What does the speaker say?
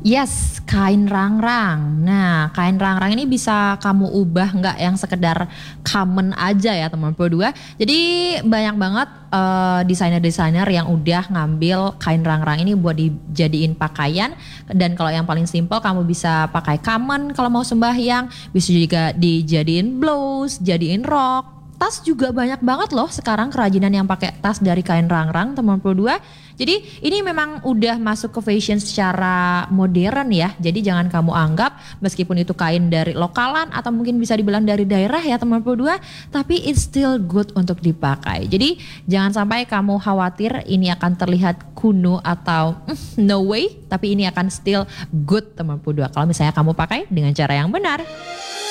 Yes, kain rangrang. Nah, kain rangrang ini bisa kamu ubah nggak yang sekedar common aja ya teman berdua. Jadi banyak banget desainer-desainer yang udah ngambil kain rangrang ini buat dijadiin pakaian. Dan kalau yang paling simple kamu bisa pakai common kalau mau sembahyang. Bisa juga dijadiin blouse, jadiin rok. Tas juga banyak banget loh sekarang kerajinan yang pakai tas dari kain rangrang teman berdua. Jadi ini memang udah masuk ke fashion secara modern ya. Jadi jangan kamu anggap meskipun itu kain dari lokalan atau mungkin bisa dibilang dari daerah ya teman berdua, tapi it's still good untuk dipakai. Jadi jangan sampai kamu khawatir ini akan terlihat kuno atau no way, tapi ini akan still good teman berdua kalau misalnya kamu pakai dengan cara yang benar.